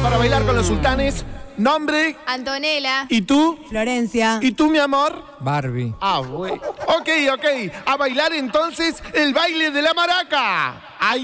para bailar con los sultanes. Nombre. Antonella. ¿Y tú? Florencia. ¿Y tú, mi amor? Barbie. Ah, güey. Ok. A bailar entonces el baile de la maraca. Ay.